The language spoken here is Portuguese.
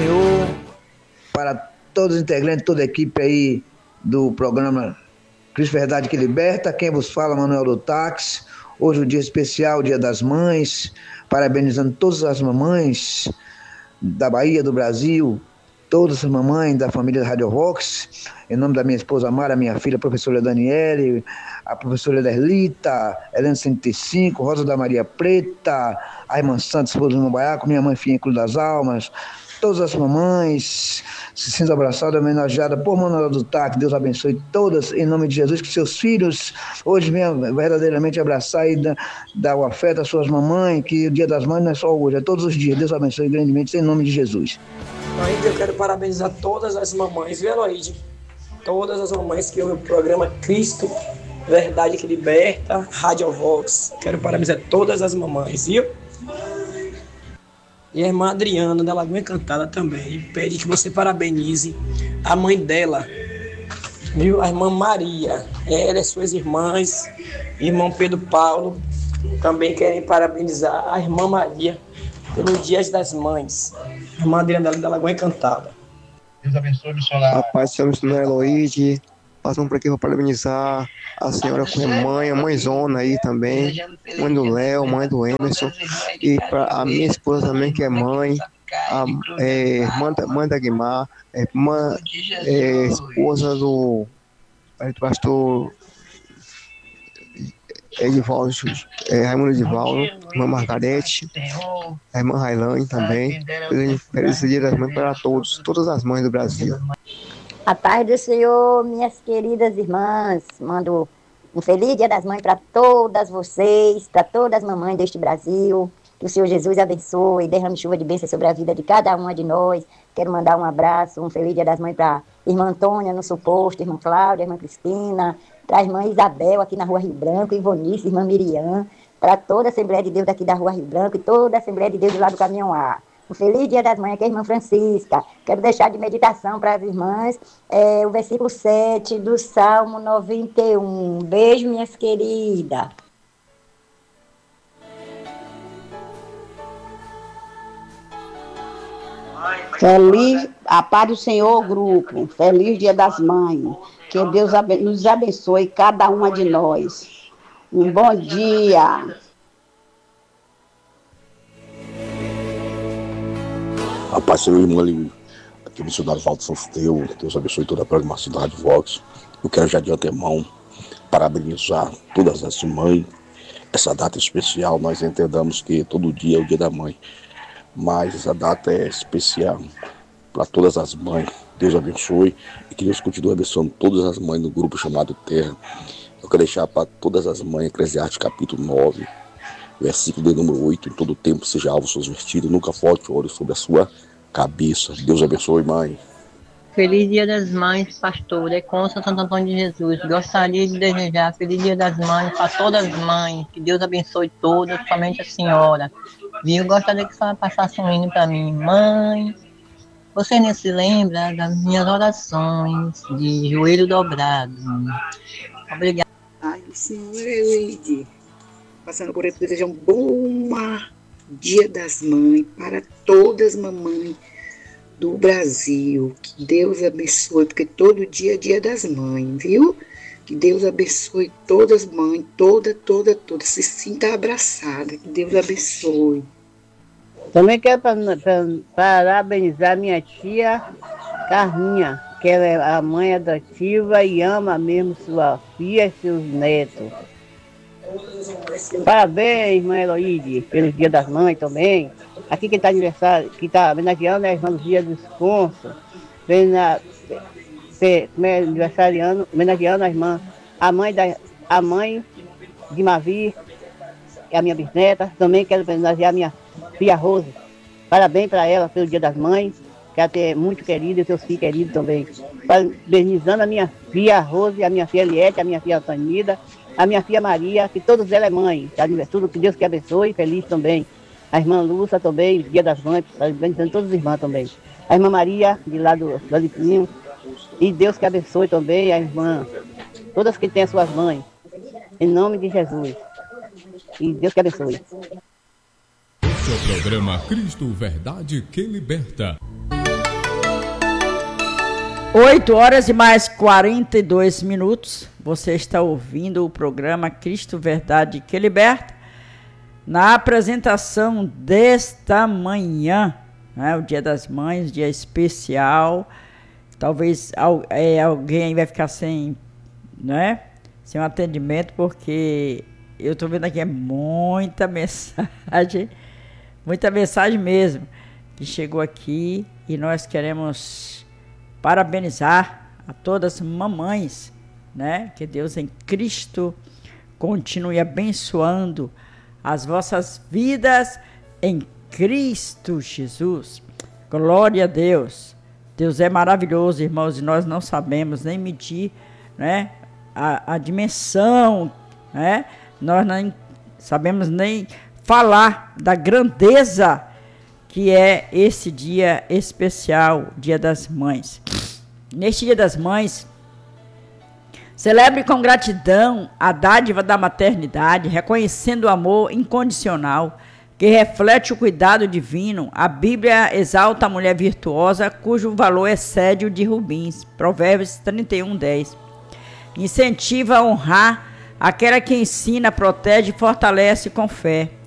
Senhor, para todos os integrantes, toda a equipe aí do programa Cristo Verdade que Liberta. Quem vos fala, Manuel do Táxi. Hoje é um dia especial, Dia das Mães, parabenizando todas as mamães da Bahia, do Brasil, todas as mamães da família da Rádio Vox, em nome da minha esposa Mara, minha filha, a professora Daniele, a professora Derlita, Helena 105, Rosa da Maria Preta, a irmã Santos, esposa do irmão Baiaco, minha mãe Finha Cruz das Almas, todas as mamães, se sintam abraçadas, homenageadas por Manuel do Táxi. Deus abençoe todas, em nome de Jesus, que seus filhos hoje venham verdadeiramente abraçar e dar o afeto às suas mamães, que o Dia das Mães não é só hoje, é todos os dias. Deus abençoe grandemente, em nome de Jesus. Ainda eu quero parabenizar todas as mamães, viu, Eloíde? Todas as mamães que ouvem o programa Cristo Verdade que Liberta, Rádio Vox. Quero parabenizar todas as mamães, viu? E a irmã Adriana, da Lagoa Encantada também. Pede que você parabenize a mãe dela, viu? A irmã Maria. Ela e suas irmãs, irmão Pedro Paulo, também querem parabenizar a irmã Maria pelo Dia das Mães. A irmã Adriana da Lagoa Encantada. Deus abençoe, missionário. Rapaz, se eu missionário Eloíde, passando por aqui para parabenizar a senhora com a mãezona aí também, mãe do Léo, mãe do Emerson, e para a minha esposa também, que é mãe, mãe da Guimar, esposa do pastor Edivaldo, Raimundo Edivaldo, irmã Margarete, a irmã Railane também. Feliz Dia das Mães para todos, todas as mães do Brasil. A paz do Senhor, minhas queridas irmãs, mando um feliz Dia das Mães para todas vocês, para todas as mamães deste Brasil. Que o Senhor Jesus abençoe, derrame chuva de bênção sobre a vida de cada uma de nós. Quero mandar um abraço, um feliz Dia das Mães para irmã Antônia no Suposto, irmã Cláudia, irmã Cristina, para a irmã Isabel aqui na Rua Rio Branco, Ivonice, irmã Miriam, para toda a Assembleia de Deus daqui da Rua Rio Branco e toda a Assembleia de Deus do lado do Caminhão A. Um feliz Dia das Mães, aqui é a irmã Francisca. Quero deixar de meditação para as irmãs o versículo 7 do Salmo 91. Beijo, minhas queridas. Feliz, a paz do Senhor, grupo. Feliz Dia das Mães. Que Deus nos abençoe, cada uma de nós. Um bom dia. A paz, seu irmão ali, aqui missionário Valdo Sansteu, Deus abençoe toda a programação da Rádio Vox. Eu quero já de antemão parabenizar todas as mães. Essa data especial, nós entendamos que todo dia é o Dia da Mãe, mas essa data é especial para todas as mães. Deus abençoe e que Deus continue abençoando todas as mães no grupo chamado Terra. Eu quero deixar para todas as mães, Eclesiastes capítulo 9, versículo de número 8, em todo tempo seja alvo seus vestidos, nunca falte ouro sobre a sua cabeça. Deus abençoe, mãe. Feliz Dia das Mães, pastor. É Consta Santo Antônio de Jesus. Gostaria de desejar Feliz Dia das Mães para todas as mães. Que Deus abençoe todas, somente a senhora. Viu? Gostaria que a senhora passasse um hino para mim. Mãe, você nem se lembra das minhas orações de joelho dobrado. Obrigada. Ai, senhor Eloíde, passando por aí, desejar um bom Dia das Mães para todas as mamães do Brasil. Que Deus abençoe, porque todo dia é Dia das Mães, viu? Que Deus abençoe todas as mães, toda. Se sinta abraçada. Que Deus abençoe. Também quero parabenizar minha tia Carminha, que ela é a mãe adotiva e ama mesmo sua filha e seus netos. Parabéns, irmã Eloíde, pelo Dia das Mães também. Aqui quem está aniversário, que está homenageando é a irmã Luzia dos Consos, aniversariando, homenageando a irmã, a mãe de Mavi, é a minha bisneta. Também quero homenagear a minha filha Rose. Parabéns para ela pelo Dia das Mães, que ela é muito querida e seus filhos queridos também. Parabenizando a minha filha Rose, a minha filha Eliette, a minha filha Antonida, a minha filha Maria, que todos elas é mãe. Tudo que Deus que abençoe, feliz também. A irmã Lúcia também, Dia das Mães, parabenizando todas as irmãs também. A irmã Maria, de lá do Alipinho, e Deus que abençoe também a irmã, todas que têm as suas mães, em nome de Jesus. E Deus que abençoe. Este é o programa Cristo Verdade que Liberta. 8 horas e mais 42 minutos. Você está ouvindo o programa Cristo Verdade que Liberta. Na apresentação desta manhã, né, o Dia das Mães, dia especial. Talvez alguém vai ficar sem, né, sem um atendimento, porque eu estou vendo aqui muita mensagem mesmo, que chegou aqui, e nós queremos parabenizar a todas as mamães, né? Que Deus em Cristo continue abençoando as vossas vidas em Cristo Jesus. Glória a Deus. Deus é maravilhoso, irmãos, e nós não sabemos nem medir, né, a dimensão, né? Nós não sabemos nem falar da grandeza que é esse dia especial, Dia das Mães. Neste Dia das Mães, celebre com gratidão a dádiva da maternidade, reconhecendo o amor incondicional que reflete o cuidado divino. A Bíblia exalta a mulher virtuosa, cujo valor excede o de rubins. Provérbios 31:10. Incentiva a honrar aquela que ensina, protege e fortalece com fé.